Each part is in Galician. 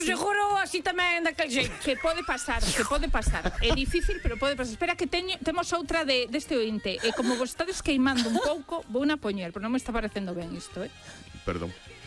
Seguro así tamén daquel xeito. Que pode pasar. É difícil, pero pode pasar. Espera que temos outra deste ointe. E como vos estades queimando un pouco, vou na poñer, pero non me está parecendo ben isto, Perdón.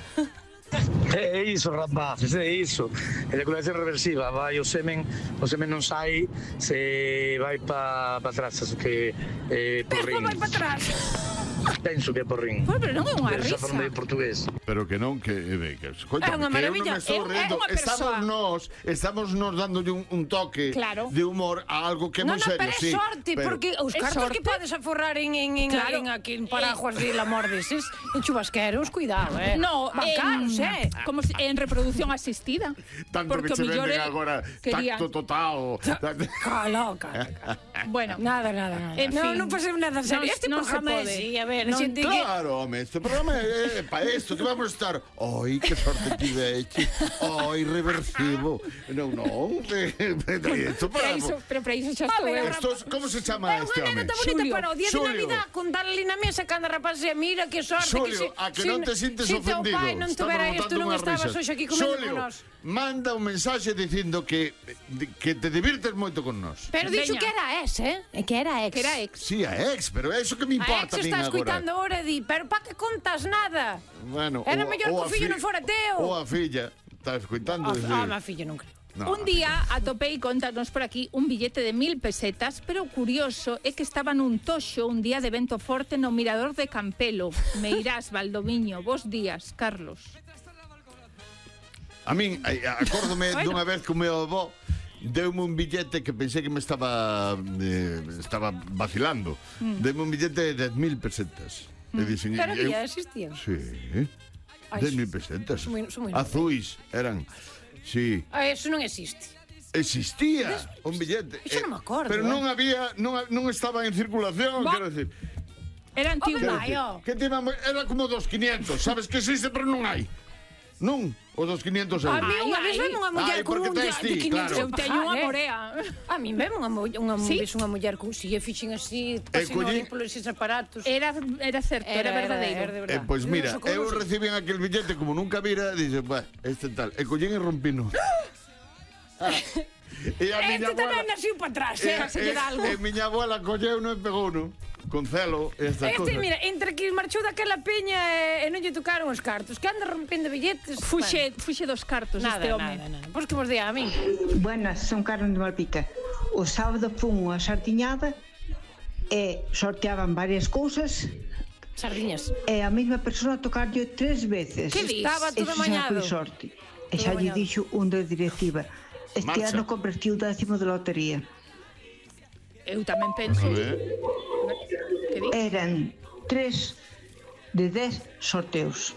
É iso, rapaces, é iso. Eyaculación reversiva, vai o semen non sai, se vai pa atrás, aso que Pero vai para atrás. Penso que é porrín. Pero non é unha risa. Xa falando de portugués. Pero que non, É unha maravilla. É unha persoa. Estamos nos dándolle un toque de humor a algo que é moi serio. Pero é sorte, porque os cartos que podes aforrar en aquí en paraguas de la mordeses, en chubasqueros, cuidado, No, bancaros, como en reproducción asistida. Tanto que se venden agora tacto total. Cala. Bueno, nada. Non pasemos nada serio. Este programa é así, a ver. Claro, home, este programa é para isto, que vamos a estar. Ai, que sorte tivete. Ai, reversivo. Non. Pero para iso xa estou. Como se chama este home? É unha neta bonita para o día de Navidad, contarle na mesa cando a rapaz se mira, que sorte. Xulio, a que non te sintes ofendido. Se teu pai non tuvera isto, non estabas hoxe aquí comendo con nós. Manda un mensaje dicindo que te divirtes moito con nós. Pero dixo que era ex, que era ex. Sí, a ex, pero é iso que me importa a mí agora. Escoitando ahora e di, pero pa que contas nada? Bueno, era mellor que o fillo non fora teo. Ou a filla, está escoitando. A fillo non creo. Un día atopei, contanos por aquí, un billete de 1000 pesetas, pero o curioso é que estaba nun toxo un día de vento forte no mirador de Campelo. Meirás, Valdoviño, bos días, Carlos. A min, acórdome dunha vez que o meu avó deu-me un billete que pensei que me estaba vacilando. Deu-me un billete de 10.000 pesetas. Pero ya existían. Sí, 10.000 pesetas. Azuis eran. Sí. Eso non existe. Existía un billete. Eso non me acordo. Pero non había, non estaba en circulación, quero decir. Era antigo. Era como dos 500, sabes que existe, pero non hai. Non, os dos 500 euros. A mí unha vez veme unha muller con un de 500. Eu teño unha morea. A mí veme unha muller con si fixen así, pasinori polos eses aparatos. Era certo, era verdadeiro. Pois mira, eu recibín aquel billete como nunca vira, dixe, este tal, e collín e rompino. Este tamén naciu para atrás, e miña abuela colleu-no e pegou-no. Con celo e estas cosas. Mira, entre que marchou daquela peña e non lle tocaron os cartos, que anda rompendo billetes. Fuxe dos cartos este home. Nada. Pois que vos día a min. Buenas, son Carmen de Malpica. O sábado fun unha sardiñada e sorteaban varias cousas. Sardiñas. E a mesma persona tocarlle 3 veces. Que estaba todo mañado. Eso xa foi sorte. E xa lle dixo un da directiva. Este ano convertiu 10º de lotería. Eu tamén penso. Eran 3 de 10 sorteos.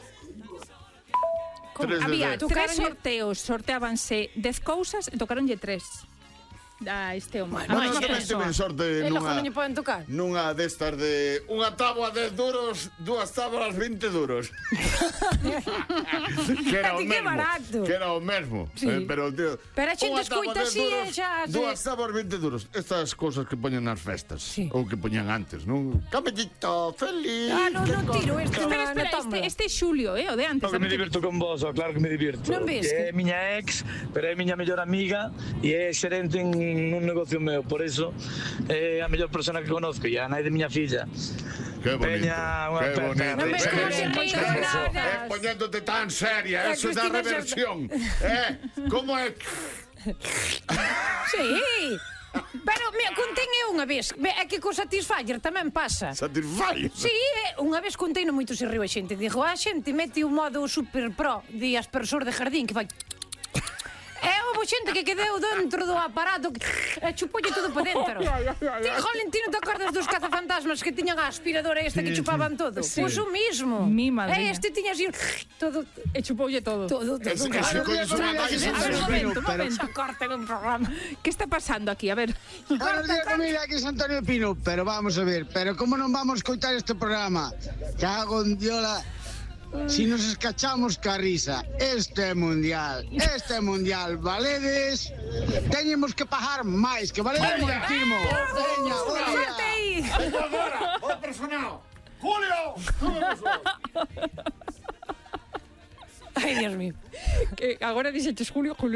Había 3 sorteos, sorteábanse 10 cousas e tocaronlle 3. Este home. Bueno, tiven sorte nunha destas de unha táboa 10 duros, 2 táboas 20 duros. Que era o mesmo. Pero a xente escoita así e xa... 2 táboas 20 duros. Estas cousas que poñen nas festas. Ou que poñan antes, non? Camellito, feliz. Non tiro este. Este é Xulio, o de antes. Que me divirto con vos, claro que me divirto. Non ves? É miña ex, pero é miña mellor amiga e é xerente en un negocio meu, por eso é a mellor persona que conozco e a nai de miña filla. Que bonito, que bonito. Poñéndote tan seria, eso da reversión. Como é? Sí. Pero, mira, contén unha vez. É que co Satisfyer tamén pasa. Satisfyer? Sí, unha vez contei no moito se riu a xente. Dixo, a xente mete o modo super pro de aspersor de jardín que vai... Houve xente que quedou dentro do aparato e chupoulle todo para dentro. Ti, jolín, ti non te acordas dos cazafantasmas que tiñan a aspiradora esta que chupaban todo? Pois o mismo. Mi madre. Este tiña así todo e chupoulle todo. Todo. Ese coño son un momento. Corten un programa. Que está pasando aquí? A ver. Buenos días, familia, aquí es Antonio Pino. Pero vamos a ver, pero como non vamos coitar este programa? Cago en diola. Si nos escachamos ca risa, este é mundial, valedes, teñemos que pagar máis, que valedes moitísimo. Veña, agora, o personal, Julio, Ai, Dios mío. Que agora dixeches Julio,